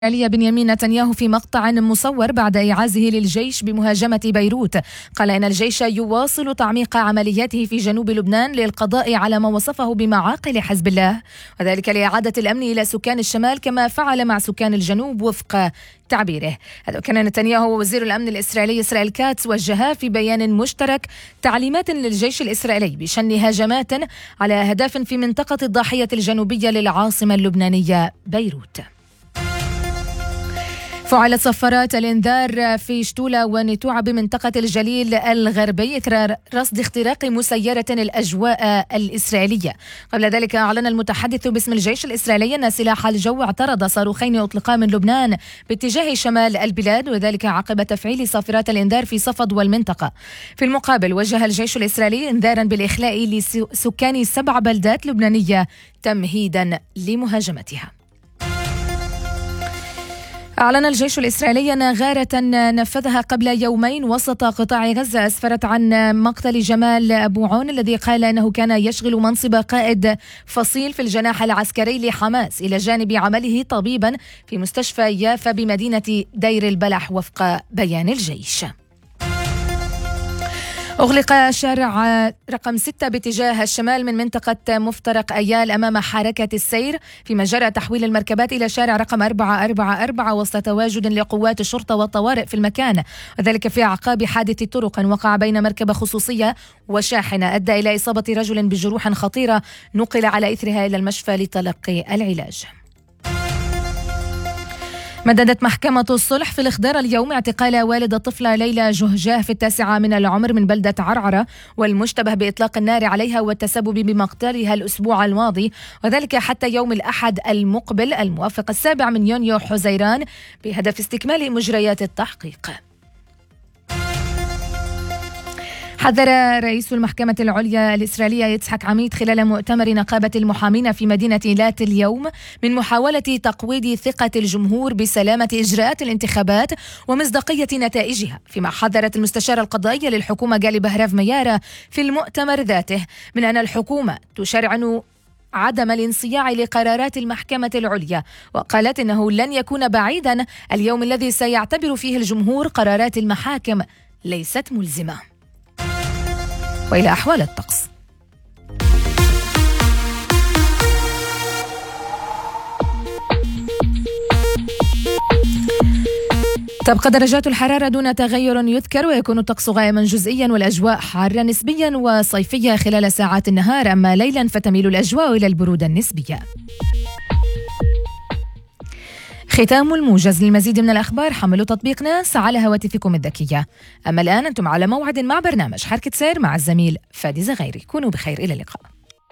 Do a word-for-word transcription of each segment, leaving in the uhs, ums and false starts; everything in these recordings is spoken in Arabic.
الإسرائيلي بنيامين نتنياهو في مقطع مصور بعد إعازه للجيش بمهاجمة بيروت. قال إن الجيش يواصل تعميق عملياته في جنوب لبنان للقضاء على ما وصفه بمعاقل حزب الله، وذلك لإعادة الأمن إلى سكان الشمال كما فعل مع سكان الجنوب وفق تعبيره. هذا كان نتنياهو ووزير الأمن الإسرائيلي إسرائيل كاتس وجها في بيان مشترك تعليمات للجيش الإسرائيلي بشن هجمات على أهداف في منطقة الضاحية الجنوبية للعاصمة اللبنانية بيروت. فعلت صفارات الإنذار في شتولة ونتوع بمنطقة الجليل الغربي إثر رصد اختراق مسيرة الأجواء الإسرائيلية. قبل ذلك أعلن المتحدث باسم الجيش الإسرائيلي أن سلاح الجو اعترض صاروخين أطلقا من لبنان باتجاه شمال البلاد، وذلك عقب تفعيل صافرات الإنذار في صفد والمنطقة. في المقابل وجه الجيش الإسرائيلي إنذارا بالإخلاء لسكان سبع بلدات لبنانية تمهيدا لمهاجمتها. أعلن الجيش الإسرائيلي أن غارة نفذها قبل يومين وسط قطاع غزة أسفرت عن مقتل جمال أبو عون الذي قال أنه كان يشغل منصب قائد فصيل في الجناح العسكري لحماس إلى جانب عمله طبيبا في مستشفى يافا بمدينة دير البلح وفق بيان الجيش. أغلق شارع رقم ستة باتجاه الشمال من منطقة مفترق أيال أمام حركة السير، فيما جرى تحويل المركبات إلى شارع رقم أربعة أربعة أربعة وسط تواجد لقوات الشرطة والطوارئ في المكان، وذلك في أعقاب حادث طرق وقع بين مركبة خصوصية وشاحنة أدى إلى إصابة رجل بجروح خطيرة نقل على إثرها إلى المشفى لتلقي العلاج. مددت محكمة الصلح في الإخضر اليوم اعتقال والد الطفلة ليلى جهجاه في التاسعة من العمر من بلدة عرعرة والمشتبه بإطلاق النار عليها والتسبب بمقتلها الأسبوع الماضي، وذلك حتى يوم الأحد المقبل الموافق السابع من يونيو حزيران بهدف استكمال مجريات التحقيق. حذر رئيس المحكمة العليا الإسرائيلية يتسحق عميد خلال مؤتمر نقابة المحامين في مدينة إيلات اليوم من محاولة تقويض ثقة الجمهور بسلامة إجراءات الانتخابات ومصداقية نتائجها، فيما حذرت المستشارة القضائية للحكومة جالي بهراف ميارة في المؤتمر ذاته من أن الحكومة تشرعن عدم الانصياع لقرارات المحكمة العليا، وقالت إنه لن يكون بعيدا اليوم الذي سيعتبر فيه الجمهور قرارات المحاكم ليست ملزمة. وإلى أحوال الطقس. تبقى درجات الحرارة دون تغير يذكر، ويكون الطقس غائما جزئيا والأجواء حارة نسبيا وصيفية خلال ساعات النهار، أما ليلا فتميل الأجواء إلى البرودة النسبية. ختام الموجز. للمزيد من الأخبار حملوا تطبيق ناس على هواتفكم الذكية. أما الآن أنتم على موعد مع برنامج حركة سير مع الزميل فادي زغيري. كونوا بخير، إلى اللقاء.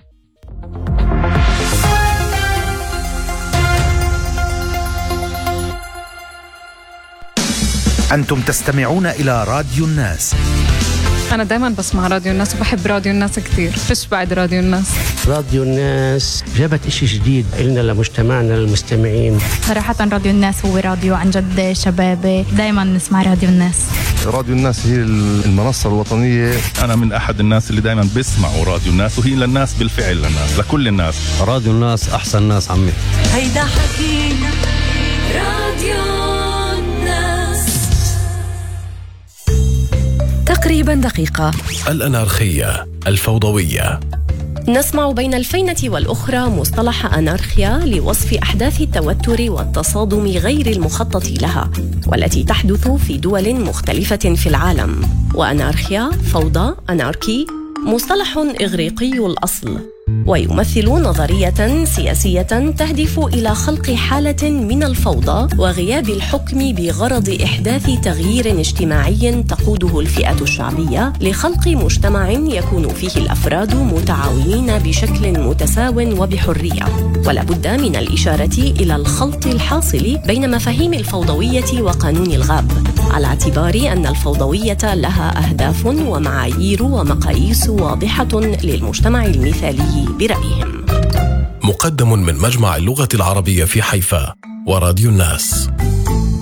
أنتم تستمعون إلى راديو الناس. أنا دايما بسمع راديو الناس وبحب راديو الناس كتير. فيش بعد راديو الناس. راديو الناس جابت إشي جديد إلنا لمجتمعنا المستمعين. صراحة راديو الناس هو راديو عن جد شبابي، دايما نسمع راديو الناس. راديو الناس هي المنصة الوطنية. أنا من أحد الناس اللي دايما بيسمعوا راديو الناس، وهي للناس بالفعل، للناس لكل الناس. راديو الناس أحسن ناس عمي. هيدا حكينا راديو. تقريبا دقيقة. الأنارخية الفوضوية. نسمع بين الفينة والأخرى مصطلح أنارخيا لوصف أحداث التوتر والتصادم غير المخطط لها والتي تحدث في دول مختلفة في العالم. وأنارخيا فوضى أناركي مصطلح إغريقي الأصل، ويمثل نظرية سياسية تهدف إلى خلق حالة من الفوضى وغياب الحكم بغرض إحداث تغيير اجتماعي تقوده الفئة الشعبية لخلق مجتمع يكون فيه الأفراد متعاونين بشكل متساو وبحرية. ولا بد من الإشارة إلى الخلط الحاصل بين مفاهيم الفوضوية وقانون الغاب، على اعتبار أن الفوضوية لها أهداف ومعايير ومقاييس واضحة للمجتمع المثالي برأيهم. مقدم من مجمع اللغة العربية في حيفا وراديو الناس.